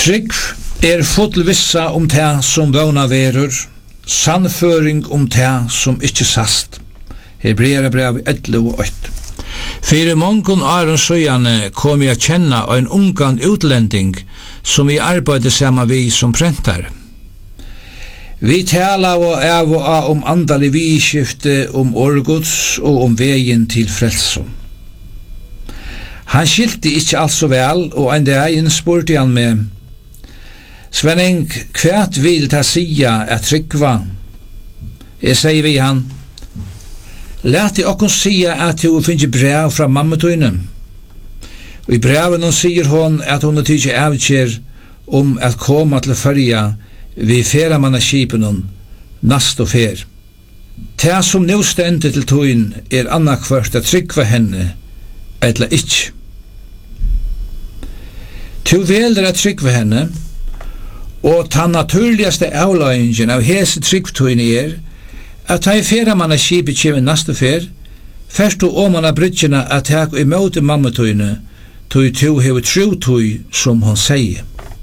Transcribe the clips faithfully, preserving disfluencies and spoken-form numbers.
Trygg er full vissa om det som våna verur, sannføring om det som ikkje sast. Hebreera brev elleve og åtte. Fyrir mongon árum søgjane kom jeg kjenna ein ungan utlending som vi arbeidde saman vi som prentar. Vi tala og av og av om andalig vidskifte, om orgods og om vegin til frelsom. Han skilti ikkje alt så vel, og ein dag spurte han med: Svenning, kvært vil ta sia at tryggva? Jeg sier vi han: Læt i okkon sia at du finner brev fra mammetøyne. Og i breven hon sier hon at hon er tidsi avkjer om at koma til førja vi feramannaskipen hon nast og fer. Det som nå stendet til tøyn er annakvart at tryggva henne, etla ikkje. Tu veler at tryggva henne, og ta naturligaste avløyingen av hese tryggtøyne er at ta i feramannaskipet kjemi nast og fer, først og åman av brydgjena at tak i møte mammetøyne, tøy tu hever trutøy som hon sier.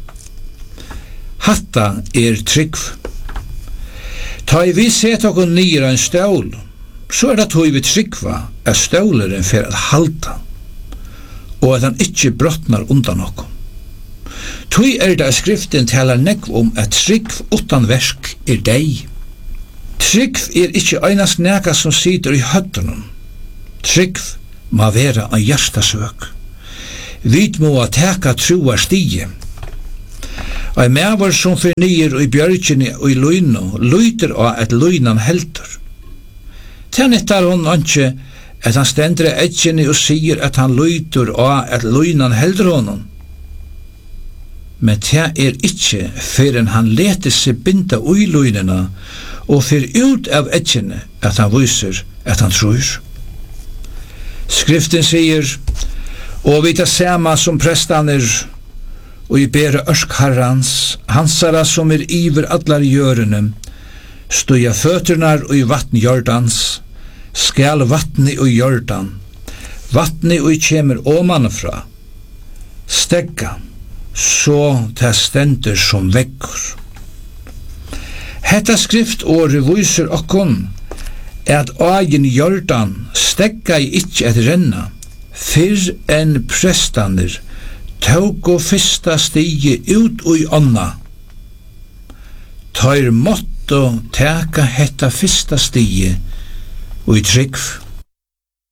Hatta er tryggv. Ta i vi set okkur nýra en stål, så er det tøy vi tryggva at ståleren fer at halta, og at han ikkje brottnar undan okkur. Tøy er det skriften talar nekv om at tryggv utan versk er deg. Tryggv er ikkje einast neka som sitter i høttunum. Tryggv må vera ein hjertasøk. Vit må teka trua stige. Ein mevar som fornyer i bjørkjeni og i løyno, løyter av at løynan heldur. Tennettar hon anki at han stender etjeni og sier at han løyter av at løynan heldur honom. Men det er ikkje fyrir han leter seg binda ui løynina og fyrir ut av etjeni at han viser at han tror. Skriften sier: Og vi tar sama som prestaner og i bere ørsk herrans, hansara som er iver allar hjørene, stuja føturnar og i vatn Jordans, skal vatni og Jordan, vatni og kjemer åmanafra, stegga, så ta stendur som vekkur. Hetta skriftåret viser okkon at agen Jordan stegga i ikkje et renna, fyrr enn prestaner tåg og fyrsta stige ut ui onna. Tar måtto teka hetta fyrsta stige ui tryggv.